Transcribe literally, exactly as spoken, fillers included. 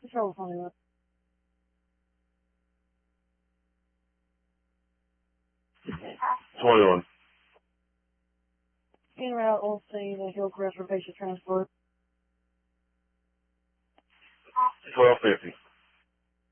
Control for me. twenty-one. En route, we'll see the Hillcrest for patient transport. twelve fifty.